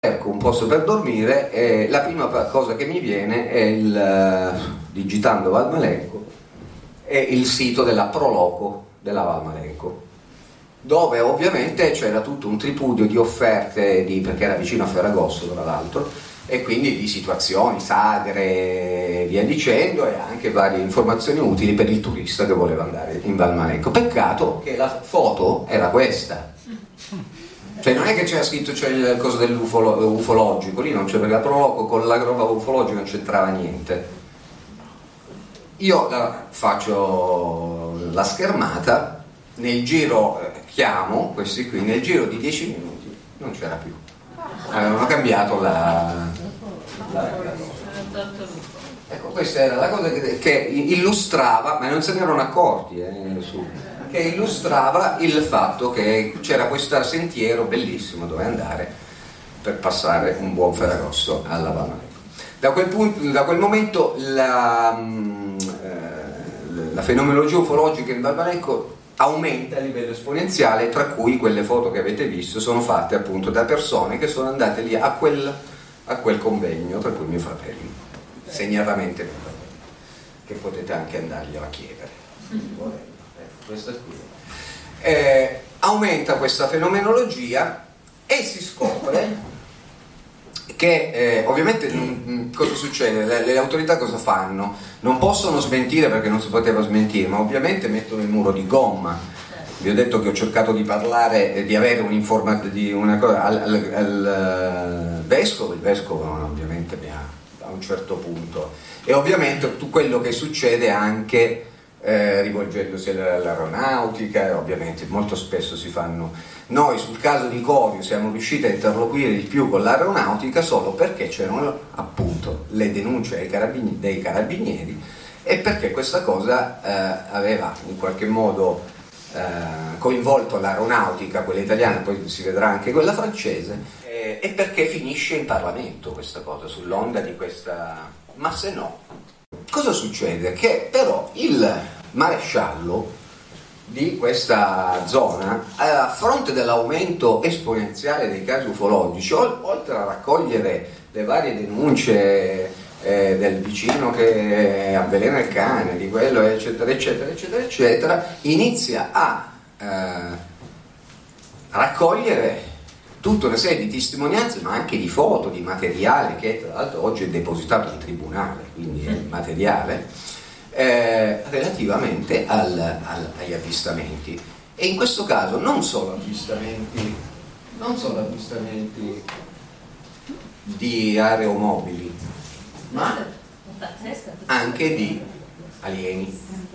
cerco un posto per dormire e la prima cosa che mi viene è digitando Valmalenco, è il sito della Proloco della Valmalenco, dove ovviamente c'era tutto un tripudio di offerte, perché era vicino a Ferragosto tra l'altro, e quindi di situazioni, sagre e via dicendo, e anche varie informazioni utili per il turista che voleva andare in Valmalenco. Peccato che la foto era questa. Cioè non è che c'era scritto c'è il coso dell'ufologico, lì non c'è, perché la Proloco con la roba ufologica non c'entrava niente. Io faccio la schermata, nel giro chiamo questi qui, nel giro di 10 minuti non c'era più. Avevano cambiato la ecco, questa era la cosa che illustrava, ma non se ne erano accorti che illustrava il fatto che c'era questo sentiero bellissimo dove andare per passare un buon Ferragosto alla Valmalenco. Da quel momento la fenomenologia ufologica in Valmalenco aumenta a livello esponenziale, tra cui quelle foto che avete visto sono fatte appunto da persone che sono andate lì a quel convegno, tra cui mio fratello, segnatamente mio fratello, che potete anche andarglielo a chiedere. Questa qui. Aumenta questa fenomenologia e si scopre che ovviamente cosa succede? Le autorità cosa fanno? Non possono smentire perché non si poteva smentire, ma ovviamente mettono il muro di gomma. Vi ho detto che ho cercato di parlare, di avere un'informazione di una cosa al vescovo, il vescovo ovviamente mi ha a un certo punto, e ovviamente tutto quello che succede anche rivolgendosi all'aeronautica, ovviamente molto spesso si fanno. Noi sul caso di Corio siamo riusciti a interloquire di più con l'aeronautica solo perché c'erano appunto le denunce dei carabinieri e perché questa cosa aveva in qualche modo coinvolto l'aeronautica, quella italiana, poi si vedrà anche quella francese, e perché finisce in Parlamento questa cosa, sull'onda di questa. Ma se no, cosa succede? Che però il maresciallo di questa zona, a fronte dell'aumento esponenziale dei casi ufologici, oltre a raccogliere le varie denunce del vicino che avvelena il cane, di quello eccetera eccetera eccetera eccetera, inizia a raccogliere tutta una serie di testimonianze, ma anche di foto, di materiale che tra l'altro oggi è depositato in tribunale, quindi è materiale relativamente agli avvistamenti. E in questo caso non solo avvistamenti di aeromobili, ma anche di alieni.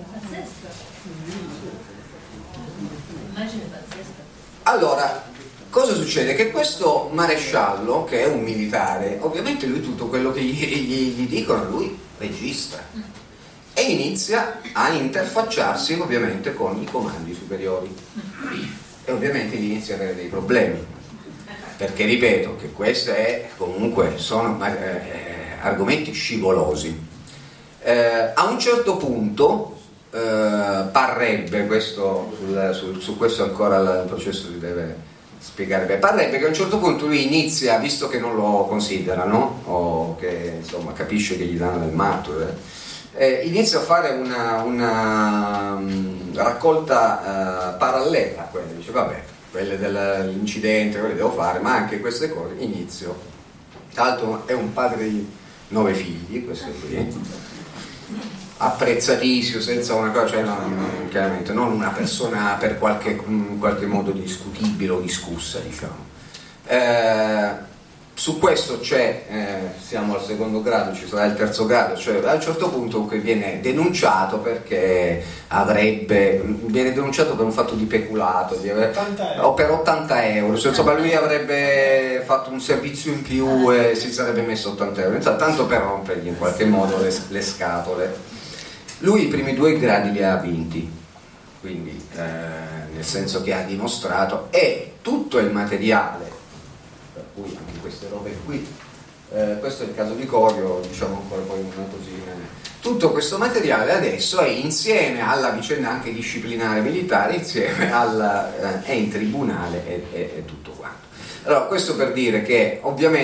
Allora, cosa succede? Che questo maresciallo, che è un militare, ovviamente lui tutto quello che gli dicono, lui registra e inizia a interfacciarsi ovviamente con i comandi superiori e ovviamente gli inizia ad avere dei problemi, perché ripeto che questi comunque sono argomenti scivolosi. A un certo punto parrebbe, questo su questo ancora il processo si deve spiegare bene, parrebbe che a un certo punto lui inizia, visto che non lo considerano o che insomma capisce che gli danno del matto, inizia a fare una raccolta parallela a quelle, dice vabbè, quelle dell'incidente, quelle devo fare, ma anche queste cose inizio. Tra l'altro è un padre di 9 figli, questo qui, apprezzatissimo, senza una cosa, cioè chiaramente non una persona per qualche modo discutibile o discussa, diciamo. Su questo siamo al secondo grado, ci sarà il terzo grado, cioè a un certo punto viene denunciato perché viene denunciato per un fatto di peculato o per 80 euro, cioè, insomma lui avrebbe fatto un servizio in più e si sarebbe messo 80 euro, tanto per rompergli in qualche modo le scatole. Lui i primi 2 gradi li ha vinti, quindi nel senso che ha dimostrato, e tutto il materiale, per cui anche queste robe qui, questo è il caso di Corio, diciamo ancora poi una cosina, tutto questo materiale adesso è insieme alla vicenda anche disciplinare militare, insieme è in tribunale e tutto quanto. Allora, questo per dire che ovviamente